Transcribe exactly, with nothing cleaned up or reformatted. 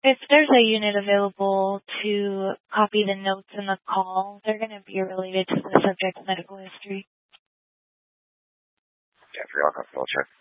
If there's a unit available to copy the notes in the call, they're going to be related to the subject's medical history. Yeah, for your alcohol check.